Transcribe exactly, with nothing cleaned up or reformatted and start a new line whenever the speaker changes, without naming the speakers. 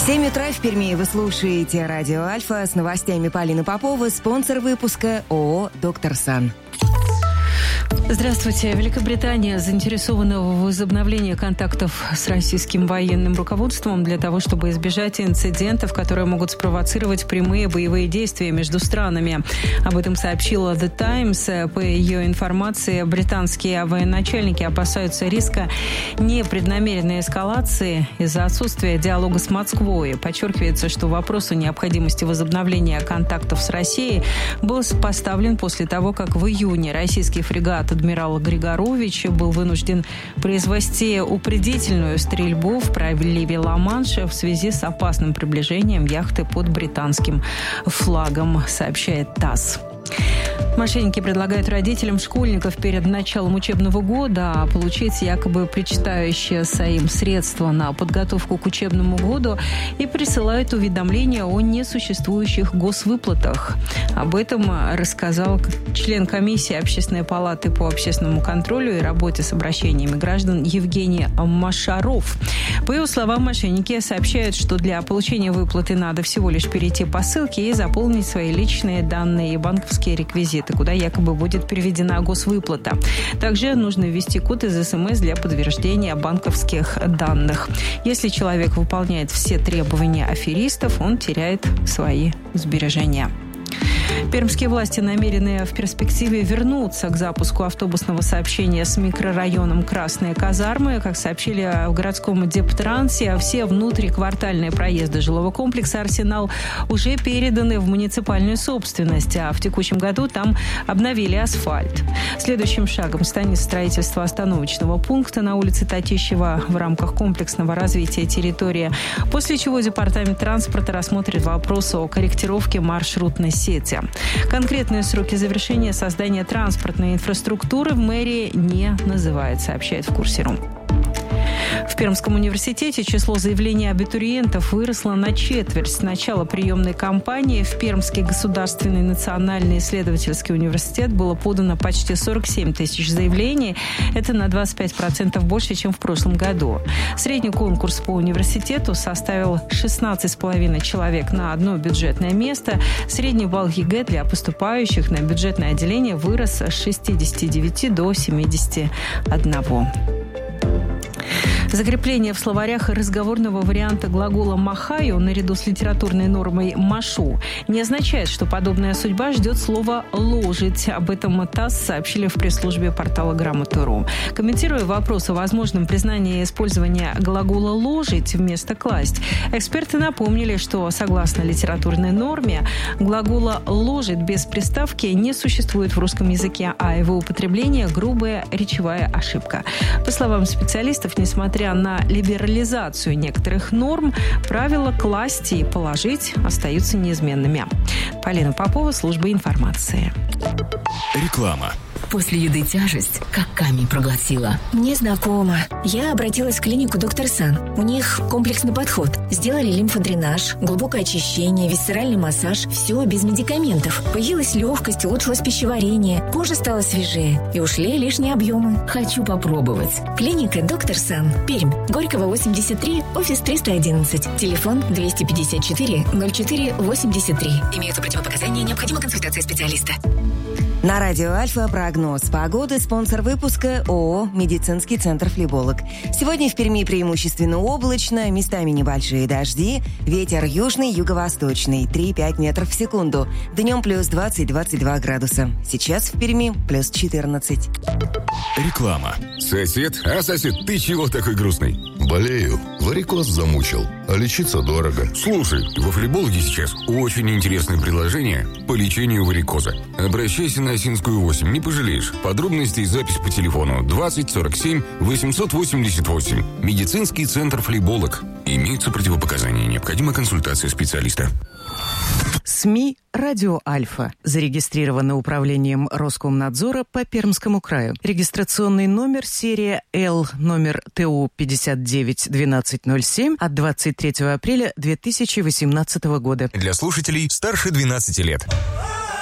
семь утра в Перми. Вы слушаете радио Альфа с новостями Полины Поповой. Спонсор выпуска ООО «Доктор Сан».
Здравствуйте. Великобритания заинтересована в возобновлении контактов с российским военным руководством для того, чтобы избежать инцидентов, которые могут спровоцировать прямые боевые действия между странами. Об этом сообщила The Times. По ее информации, британские военачальники опасаются риска непреднамеренной эскалации из-за отсутствия диалога с Москвой. Подчеркивается, что вопрос о необходимости возобновления контактов с Россией был поставлен после того, как в июне российский фрегат адмирал Григорович был вынужден произвести упредительную стрельбу в проливе Ла-Манша в связи с опасным приближением яхты под британским флагом, сообщает ТАСС. Мошенники предлагают родителям школьников перед началом учебного года получить якобы причитающиеся им средства на подготовку к учебному году и присылают уведомления о несуществующих госвыплатах. Об этом рассказал член комиссии Общественной палаты по общественному контролю и работе с обращениями граждан Евгений Машаров. По его словам, мошенники сообщают, что для получения выплаты надо всего лишь перейти по ссылке и заполнить свои личные данные и банковские реквизиты, куда якобы будет переведена госвыплата. Также нужно ввести код из СМС для подтверждения банковских данных. Если человек выполняет все требования аферистов, он теряет свои сбережения. Пермские власти намерены в перспективе вернуться к запуску автобусного сообщения с микрорайоном Красные казармы. Как сообщили в городском Дептрансе, все внутриквартальные проезды жилого комплекса «Арсенал» уже переданы в муниципальную собственность, а в текущем году там обновили асфальт. Следующим шагом станет строительство остановочного пункта на улице Татищева в рамках комплексного развития территории, после чего Департамент транспорта рассмотрит вопрос о корректировке маршрутной сети. Конкретные сроки завершения создания транспортной инфраструктуры в мэрии не называют, сообщает в Курсе.ру. В Пермском университете число заявлений абитуриентов выросло на четверть. С начала приемной кампании в Пермский государственный национальный исследовательский университет было подано почти сорок семь тысяч заявлений. Это на двадцать пять процентов больше, чем в прошлом году. Средний конкурс по университету составил шестнадцать с половиной человек на одно бюджетное место. Средний балл ЕГЭ для поступающих на бюджетное отделение вырос с шестидесяти девяти до семидесяти одного. Закрепление в словарях разговорного варианта глагола «махаю» наряду с литературной нормой «машу» не означает, что подобная судьба ждет слово «ложить». Об этом ТАСС сообщили в пресс-службе портала Грамота.ру. Комментируя вопрос о возможном признании использования глагола «ложить» вместо «класть», эксперты напомнили, что, согласно литературной норме, глагола «ложить» без приставки не существует в русском языке, а его употребление – грубая речевая ошибка. По словам специалистов, несмотря на либерализацию некоторых норм, правила «класть» и «положить» остаются неизменными. Полина Попова, служба информации.
Реклама.
После еды тяжесть, как камень проглотила.
Мне знакомо. Я обратилась в клинику «Доктор Сан». У них комплексный подход. Сделали лимфодренаж, глубокое очищение, висцеральный массаж. Все без медикаментов. Появилась легкость, улучшилось пищеварение. Кожа стала свежее. И ушли лишние объемы.
Хочу попробовать.
Клиника «Доктор Сан». Пермь. Горького, восемьдесят три, офис триста одиннадцать. Телефон двести пятьдесят четыре ноль четыре восемьдесят три. Имеются противопоказания, необходима консультация специалиста.
На радио Альфа прогноз погоды. Спонсор выпуска ООО «Медицинский центр Флеболог». Сегодня в Перми преимущественно облачно, местами небольшие дожди, ветер южный, юго-восточный, три-пять метров в секунду. Днем плюс двадцать-двадцать два градуса. Сейчас в Перми плюс четырнадцать.
Реклама.
Сосед? А, сосед, ты чего такой грустный?
Болею. Варикоз замучил. А лечиться дорого.
Слушай, во Флебологе сейчас очень интересное предложение по лечению варикоза. Обращайся на Осинскую восемь, не пожалеешь. Подробности и запись по телефону двадцать сорок семь восемьсот восемьдесят восемь. Медицинский центр Флеболог. Имеются противопоказания, необходима консультация специалиста.
СМИ «Радио Альфа». Зарегистрировано управлением Роскомнадзора по Пермскому краю. Регистрационный номер серия Л, номер ТУ пятьдесят девять двенадцать ноль семь от двадцать третьего апреля две тысячи восемнадцатого года.
Для слушателей старше двенадцати лет.